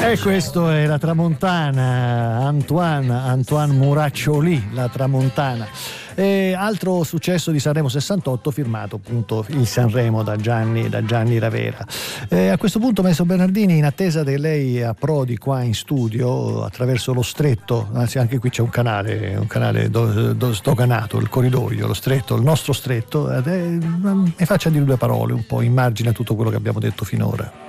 E questo è La Tramontana, Antoine Muraccioli, La Tramontana. E altro successo di Sanremo 68, firmato appunto il Sanremo da Gianni Ravera. A questo punto, maestro Bernardini, in attesa che lei approdi qua in studio attraverso lo stretto, anzi anche qui c'è un canale sdoganato, il corridoio, lo stretto, il nostro stretto, mi faccia dire due parole un po' in margine a tutto quello che abbiamo detto finora.